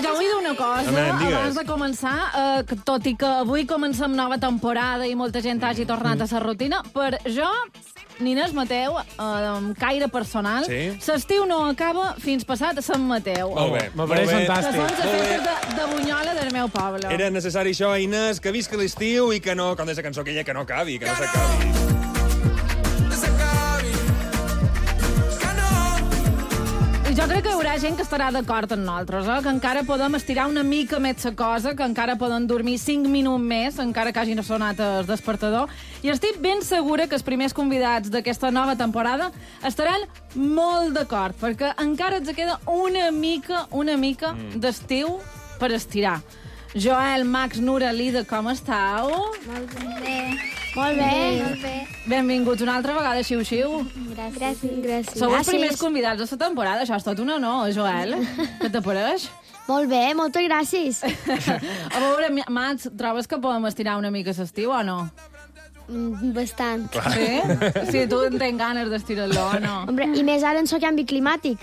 jo vull dir una cosa, abans de començar, que tot i que avui comencem nova temporada i molta gent hagi tornat a la rutina, per jo, Nines Mateu, caire personal, l'estiu no acaba fins passat a Sant Mateu. Molt bé. Me pareix fantàstic. Que són les festes de Bunyola del meu poble. Era necessari això, Inés, que visca l'estiu i que no, com deia la cançó aquella, que no acabi, que no s'acabi. Jo crec que hi haurà gent que estarà d'acord amb nosaltres, que encara podem estirar una mica més la cosa, que encara poden dormir 5 minuts més, encara que hagin sonat el despertador. I estic ben segura que els primers convidats d'aquesta nova temporada estaran molt d'acord, perquè encara ens queda una mica d'estiu per estirar. Joel, Max, Nura, Lida, com estàu? Molt bé. Molt bé. Benvinguts una altra vegada a Xiu-Xiu. Gràcies. Sou els primers convidats de la temporada, això és tot un honor, Joel. Què t'apareix? Molt bé, moltes gràcies. A veure, Mats, trobes que podem estirar una mica l'estiu o no? Bastant. Sí? Sí, tu en tens ganes d'estirar-lo o no? Hombre, i més ara en el canvi climàtic.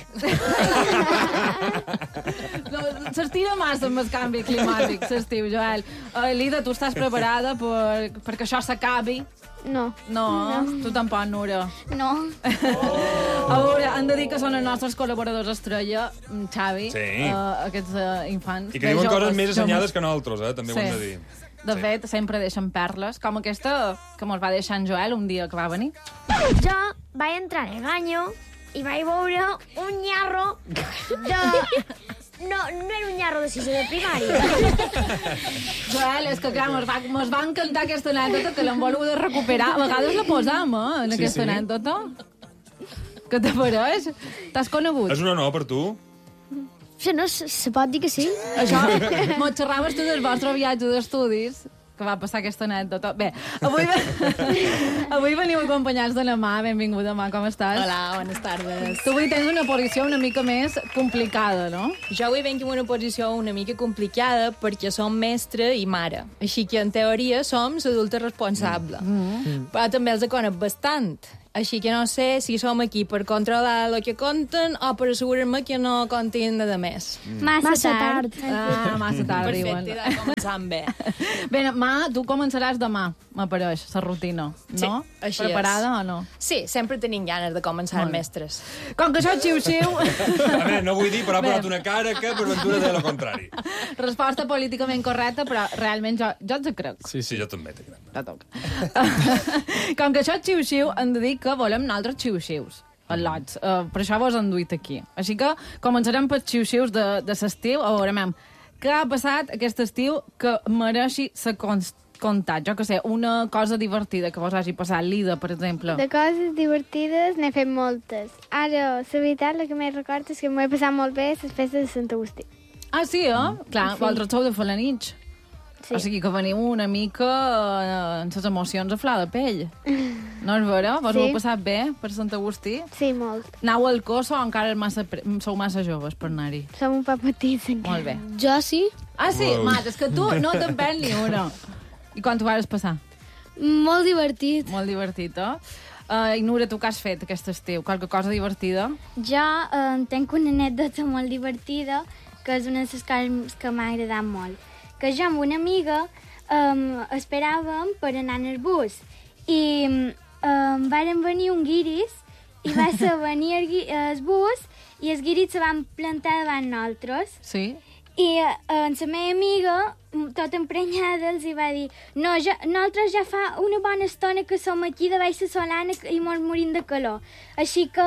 S'estira massa amb el canvi climàtic, l'estiu, Joel. Lida, tu estàs preparada perquè això s'acabi? No. No, tu tampoc, Nura. No. A veure, han de dir que són els nostres col·laboradors estrella, Xavi, aquests infants. I que diuen coses més assenyades que nosaltres, també ho hem de dir. De fet, sempre deixen perles, com aquesta que mos va deixar en Joel un dia que va venir. Jo vaig entrar en el baño i vaig veure un nyarro de... No era un nyarro de sisè de primària. Joel, és que clar, mos va encantar aquesta anècdota que l'hem volgut recuperar. A vegades la posam, en aquesta anècdota. Què te pareix? T'has conegut? És un honor per tu? Sí, no, se pot dir que sí. Això, mos xerraves tu del vostre viatge d'estudis, que va passar aquesta anècdota. Bé, avui veniu acompanyats de la Mà. Benvinguda, Mà, com estàs? Hola, bones tardes. Tu avui tens una posició una mica més complicada, no? Jo avui venc en una posició una mica complicada perquè som mestre i mare. Així que, en teoria, som l'adulta responsable. Però també els conec bastant. Així que no sé si som aquí per controlar el que conten o per assegurar-me que no contin nada més. Massa tard. Massa tard, diuen. Perfecte, idea, començant bé. Bé, Mà, tu començaràs demà, m'apareix, la rutina, no? Sí, així Preparada és. o no? Sí, sempre tenim ganes de començar mestres. Com que això és xiu-xiu... A veure, no vull dir, però ha posat una cara que per ventura de lo contrari. Resposta políticament correcta, però realment jo et crec. Sí, jo també t'he crec. Ja toca. Com que això és xiu-xiu, hem de dir que volem nosaltres xiu-xius. Al·lots. Per això vos han duit aquí. Així que començarem per xiu-xius de l'estiu. A veure, què ha passat aquest estiu que mereixi ser contat? Jo que sé, una cosa divertida que vos hagi passat, Lida, per exemple. De coses divertides n'he fet moltes. Ara, la veritat, la que més recordo és que m'ho he passat molt bé a les festes de Sant Agustí. Ah, sí, Clar, vosaltres sou de Falanitx. Sí. O sigui que veniu una mica amb les emocions a flor de pell. No és vera? Vos ho heu passat bé per Sant Agustí? Sí, molt. Anau al cos o encara sou massa joves per anar-hi? Som un poc petits encara. Molt bé. Jo sí. Ah, sí? Mat, és que tu no te'n perds ni una. I quan t'ho vas passar? Molt divertit. Molt divertit, I Nura, tu què has fet aquest estiu? Qualque cosa divertida? Jo tenc una anècdota molt divertida, que és una de les coses que m'ha agradat molt. Que jo amb una amiga esperàvem per anar en el bus i varen venir un guiris i va ser venir el bus i els guiris se van plantar davant nosaltres. Sí? I la meva amiga, tot emprenyada, els va dir nosaltres ja fa una bona estona que som aquí de baix la solana i mos morim de calor. Així que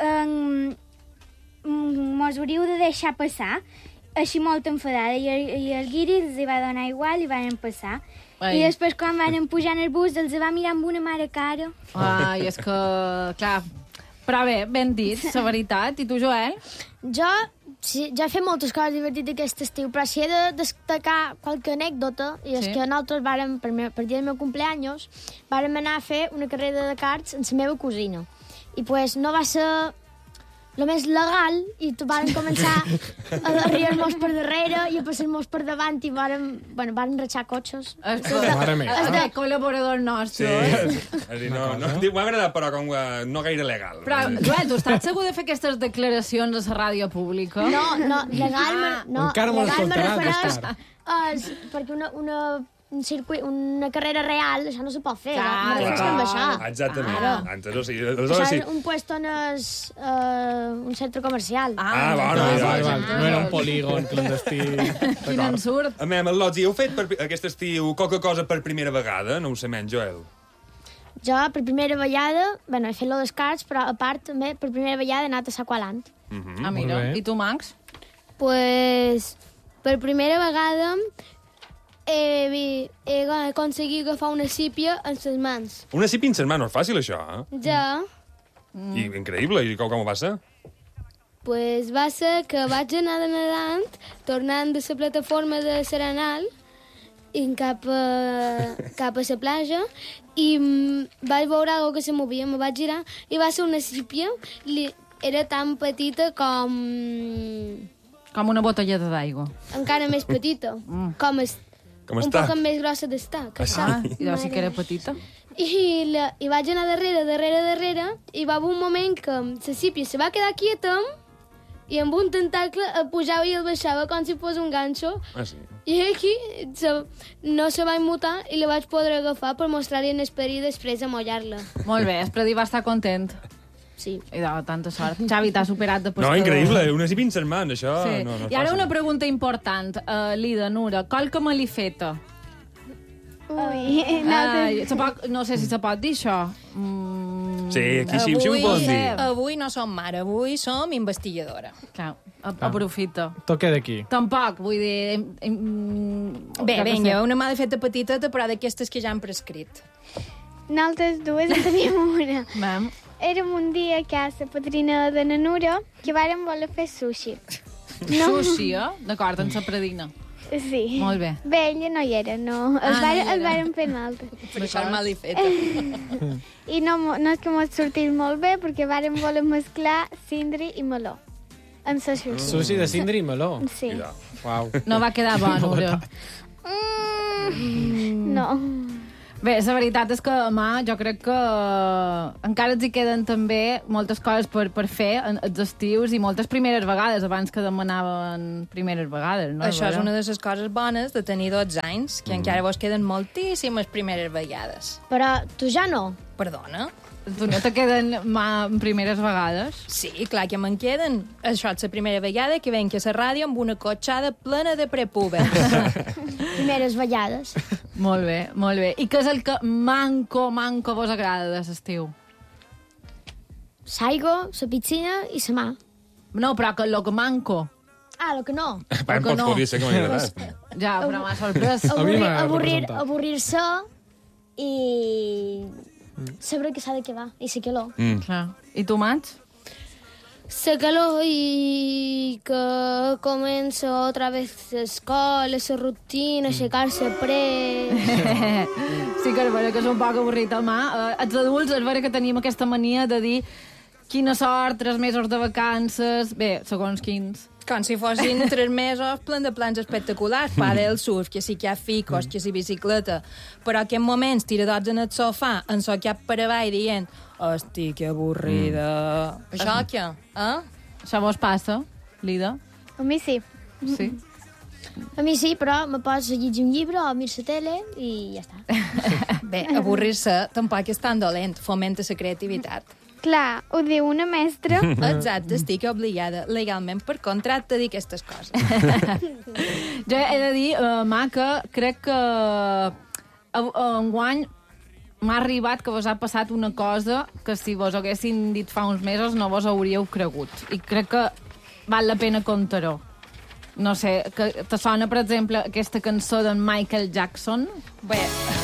mos hauríeu de deixar passar. Així molt enfadada, i el guiri els va donar igual i van passar. Ai. I després, quan van pujar en el bus, els va mirar amb una mare cara. Ai, és que, clar... Però bé, ben dit, la veritat. I tu, Joel? Jo he fet moltes coses divertides aquest estiu, però si he de destacar qualque anècdota, i és que nosaltres vàrem, per dia del meu cumpleaños, vàrem anar a fer una carrera de karts amb la meva cosina. I pues no va ser el més legal, i van començar a arribar-nos per darrere i a passar-nos per davant i varen ratxar cotxes. És de col·laborador nostre. Sí, m'ha agradat, però com no gaire legal. Però, Joel, tu estàs segur de fer aquestes declaracions a la ràdio pública? No, legal... Encara me l'escoltaràs més tard. Perquè una carrera real, això no se pot fer. Clar, no fes amb això. Exactament. Això és un puesto en un centre comercial. Bueno. No era un polígon clandestí. Quin ensurt. El Lots, heu fet aquest estiu qualque cosa per primera vegada? No ho sé menys, Joel. Jo, per primera vegada, he fet lo descarts, però a part, també, per primera vegada he anat a Saqualant. Mira. I tu, Max? Pues, per primera vegada he aconseguit agafar una sípia en les mans. Una sípia en les mans, no és fàcil, això, eh? Ja. I increïble, i com ho va ser? Pues va ser que vaig anar nedant, tornant de la plataforma de Serenal, cap a la platja, i vaig veure alguna que se movia, me vaig girar, i va ser una sípia, era tan petita com... Com una botelleta d'aigua. Encara més petita, com un poc més grossa d'estar. Llavors sí que era petita. I vaig anar darrere, i va haver un moment que la sípia se va quedar quieta i amb un tentacle el pujava i el baixava com si fos un ganxo. Sí. I aquí no se va immutar i la vaig poder agafar per mostrar-li en esperit després a mullar-la. Molt bé, Espredi va estar content. Sí. I de tanta sort. Xavi, t'ha superat de pescador. No, increïble, una sípia en les mans, això sí. no és I ara fàcil. una pregunta important, Lida, Nura. Colca malifeta. No sé si se pot dir això. Sí, aquí sí ho pots dir. Avui no som mare, avui som investigadora. Clar, aprofita. Tot queda aquí. Tampoc, vull dir... Bé, vinga, una mà de feta petiteta, però d'aquestes que ja han prescrit. Nosaltres dues en teníem una. Vam. Érem un dia que a la padrina de na Nura que vàrem voler fer sushi. Sushi, D'acord, en la predina. Sí. Molt bé. Bé, ella no hi era, no. El vàrem fer nosaltres. Per això és mal i feta. I no és que mos sortís molt bé, perquè vàrem voler mesclar cindri i meló. En sa sushi. Sushi de cindri i meló. Sí. Uau. No va quedar bo, Nura. No. Bé, la veritat és que, home, jo crec que encara ens hi queden també moltes coses per fer els estius i moltes primeres vegades, abans que demanaven primeres vegades, no? Això és una de les coses bones de tenir 12 anys, que encara vos queden moltíssimes primeres vegades. Però tu ja no. Perdona? Tu no te queden primeres vegades? Sí, clar que me'n queden. Això és la primera vegada que venc a la ràdio amb una cotxada plena de prepúbers. Primeres vegades. Molt bé, molt bé. I què és el que manco vos agrada de l'estiu? L'aigua, la piscina i la mà. No, però que lo que manco. Lo que no. Em podria ser que m'ha agradat. Ja, però m'ha sorprès. Avorrir-se i saber que s'ha de quedar, i la calor. Clar. I tu, Mats? La calor i que comença otra vez l'escola, la rutina, aixecar-se après... Sí que és vera que és un poc avorrit, home. Els adults és vera que tenim aquesta mania de dir quina sort, 3 mesos de vacances... Bé, segons quins... Com si fossin 3 mesos plens de plans espectaculars. Pa del surf, que si que hi ha ficos, que si bicicleta. Però aquests moments tiradors en el sofà, en so cap per avall dient hosti, que avorrida. Això què? Això vos passa, Lida? A mi sí. Sí? A mi sí, però me pots llegir un llibre o mirar la tele i ja està. Bé, avorrir-se tampoc és tan dolent. Fomenta la creativitat. Clar, ho diu una mestra. Exacte, estic obligada legalment per contracte a dir aquestes coses. Jo he de dir, Ma, que crec que enguany m'ha arribat que vos ha passat una cosa que si vos haguessin dit fa uns mesos no vos hauríeu cregut. I crec que val la pena contar-ho. No sé, que te sona, per exemple, aquesta cançó d'en Michael Jackson? Bé,